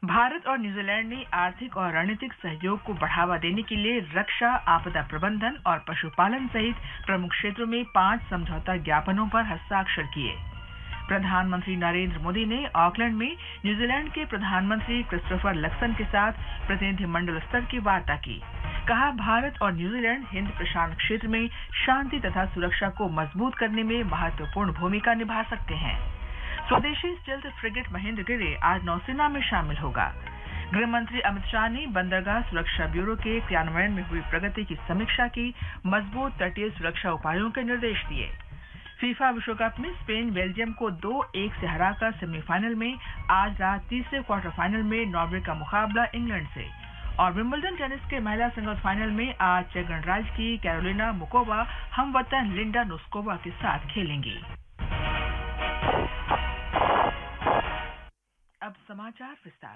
भारत और न्यूजीलैंड ने आर्थिक और रणनीतिक सहयोग को बढ़ावा देने के लिए रक्षा, आपदा प्रबंधन और पशुपालन सहित प्रमुख क्षेत्रों में 5 समझौता ज्ञापनों पर हस्ताक्षर किए। प्रधानमंत्री नरेंद्र मोदी ने ऑकलैंड में न्यूजीलैंड के प्रधानमंत्री क्रिस्टोफर लक्सन के साथ प्रतिनिधिमंडल स्तर की वार्ता की। कहा, भारत और न्यूजीलैंड हिंद प्रशांत क्षेत्र में शांति तथा सुरक्षा को मजबूत करने में महत्वपूर्ण भूमिका निभा सकते हैं। स्वदेशी स्टेल्थ फ्रिगेट महेंद्रगिरी आज नौसेना में शामिल होगा। गृह मंत्री अमित शाह ने बंदरगाह सुरक्षा ब्यूरो के क्रियान्वयन में हुई प्रगति की समीक्षा की। मजबूत तटीय सुरक्षा उपायों के निर्देश दिए। फीफा विश्व कप में स्पेन बेल्जियम को 2-1 से हराकर सेमीफाइनल में, आज रात तीसरे क्वार्टर फाइनल में नॉर्वे का मुकाबला इंग्लैंड से। और विंबलडन टेनिस के महिला सिंगल्स फाइनल में आज चेक गणराज्य की कैरोलिना मुकोवा हमवतन लिंडा नोस्कोवा के साथ खेलेंगी। अब समाचार विस्तार